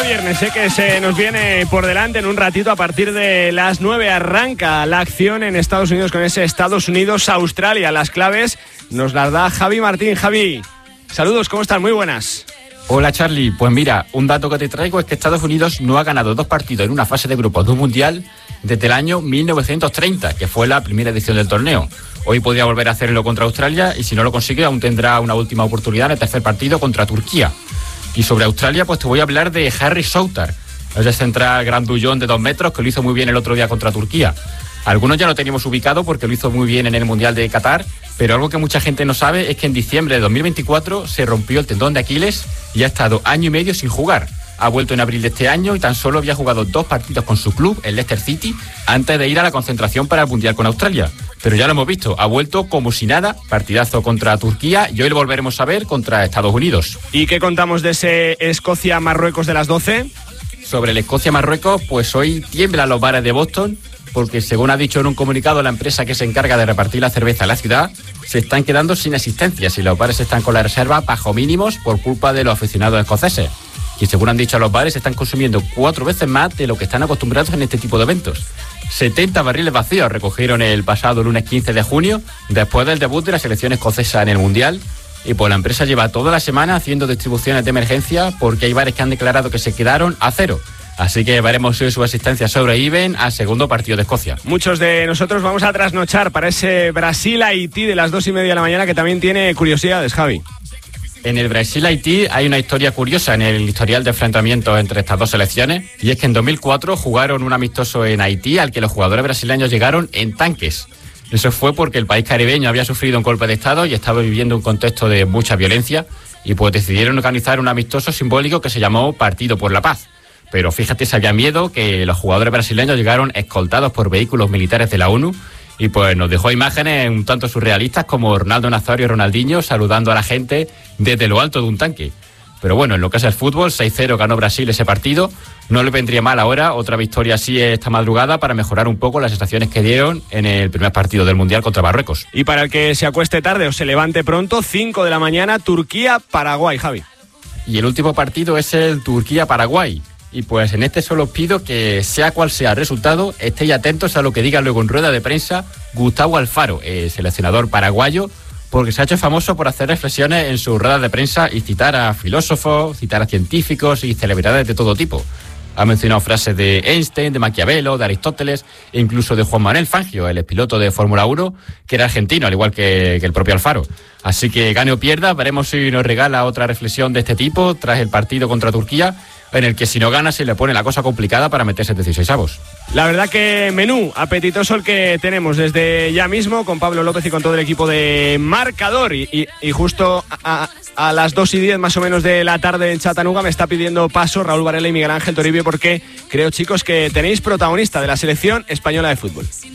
viernes, que se nos viene por delante en un ratito. A partir de las 9 arranca la acción en Estados Unidos con ese Estados Unidos-Australia. Las claves nos las da Javi Martín. Javi, saludos, ¿cómo estás? Muy buenas. Hola Charlie, pues mira, un dato que te traigo es que Estados Unidos no ha ganado 2 partidos en una fase de grupos de un mundial desde el año 1930, que fue la primera edición del torneo. Hoy podría volver a hacerlo contra Australia y si no lo consigue aún tendrá una última oportunidad en el tercer partido contra Turquía. Y sobre Australia pues te voy a hablar de Harry Souttar, ese central grandullón de 2 metros que lo hizo muy bien el otro día contra Turquía. Algunos ya lo teníamos ubicado porque lo hizo muy bien en el Mundial de Qatar, pero algo que mucha gente no sabe es que en diciembre de 2024 se rompió el tendón de Aquiles y ha estado año y medio sin jugar. Ha vuelto en abril de este año y tan solo había jugado 2 partidos con su club, el Leicester City, antes de ir a la concentración para el Mundial con Australia. Pero ya lo hemos visto, ha vuelto como si nada, partidazo contra Turquía y hoy lo volveremos a ver contra Estados Unidos. ¿Y qué contamos de ese Escocia-Marruecos de las 12? Sobre el Escocia-Marruecos, pues hoy tiemblan los bares de Boston, porque según ha dicho en un comunicado la empresa que se encarga de repartir la cerveza en la ciudad, se están quedando sin asistencias y los bares están con la reserva bajo mínimos por culpa de los aficionados escoceses. Y según han dicho los bares, están consumiendo 4 veces más de lo que están acostumbrados en este tipo de eventos. 70 barriles vacíos recogieron el pasado lunes 15 de junio, después del debut de la selección escocesa en el Mundial. Y pues la empresa lleva toda la semana haciendo distribuciones de emergencia porque hay bares que han declarado que se quedaron a cero. Así que veremos si su asistencia sobreviven al segundo partido de Escocia. Muchos de nosotros vamos a trasnochar para ese Brasil-Haití de las 2:30 de la mañana, que también tiene curiosidades, Javi. En el Brasil-Haití hay una historia curiosa en el historial de enfrentamientos entre estas dos selecciones, y es que en 2004 jugaron un amistoso en Haití al que los jugadores brasileños llegaron en tanques. Eso fue porque el país caribeño había sufrido un golpe de estado y estaba viviendo un contexto de mucha violencia, y pues decidieron organizar un amistoso simbólico que se llamó Partido por la Paz. Pero fíjate si había miedo, que los jugadores brasileños llegaron escoltados por vehículos militares de la ONU y pues nos dejó imágenes un tanto surrealistas como Ronaldo Nazario y Ronaldinho saludando a la gente desde lo alto de un tanque. Pero bueno, en lo que es el fútbol, 6-0 ganó Brasil ese partido. No le vendría mal ahora otra victoria así esta madrugada para mejorar un poco las sensaciones que dieron en el primer partido del Mundial contra Marruecos. Y para el que se acueste tarde o se levante pronto, 5 de la mañana, Turquía-Paraguay, Javi. Y el último partido es el Turquía-Paraguay. Y pues en este solo os pido que, sea cual sea el resultado, estéis atentos a lo que diga luego en rueda de prensa Gustavo Alfaro, seleccionador paraguayo, porque se ha hecho famoso por hacer reflexiones en sus ruedas de prensa y citar a filósofos, citar a científicos y celebridades de todo tipo. Ha mencionado frases de Einstein, de Maquiavelo, de Aristóteles e incluso de Juan Manuel Fangio, el expiloto de Fórmula 1, que era argentino, al igual que el propio Alfaro. Así que gane o pierda, veremos si nos regala otra reflexión de este tipo tras el partido contra Turquía, en el que si no gana se le pone la cosa complicada para meterse en 16avos. La verdad que menú apetitoso el que tenemos desde ya mismo con Pablo López y con todo el equipo de Marcador y justo a las 2:10 más o menos de la tarde en Chattanooga me está pidiendo paso Raúl Varela y Miguel Ángel Toribio, porque creo, chicos, que tenéis protagonista de la selección española de fútbol.